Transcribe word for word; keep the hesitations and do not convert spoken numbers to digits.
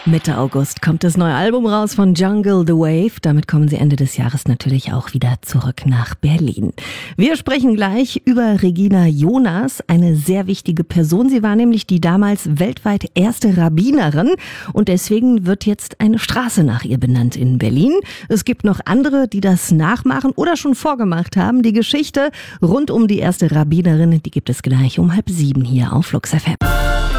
Mitte August kommt das neue Album raus von Jungle The Wave. Damit kommen sie Ende des Jahres natürlich auch wieder zurück nach Berlin. Wir sprechen gleich über Regina Jonas, eine sehr wichtige Person. Sie war nämlich die damals weltweit erste Rabbinerin und deswegen wird jetzt eine Straße nach ihr benannt in Berlin. Es gibt noch andere, die das nachmachen oder schon vorgemacht haben. Die Geschichte rund um die erste Rabbinerin, die gibt es gleich um halb sieben hier auf Flux F M.